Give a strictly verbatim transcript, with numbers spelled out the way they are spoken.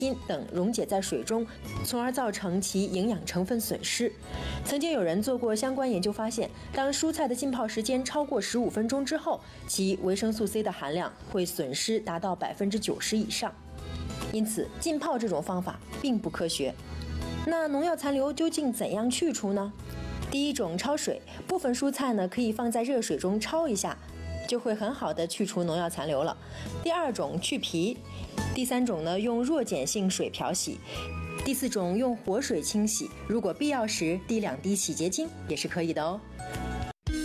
锌等溶解在水中，从而造成其营养成分损失。曾经有人做过相关研究，发现当蔬菜的浸泡时间超过十五分钟之后，其维生素 C 的含量会损失达到百分之九十以上。因此，浸泡这种方法并不科学。那农药残留究竟怎样去除呢？第一种，焯水，部分蔬菜呢可以放在热水中焯一下，就会很好的去除农药残留了。第二种，去皮。第三种呢，用弱碱性水漂洗。第四种，用活水清洗，如果必要时滴两滴洗洁精也是可以的哦。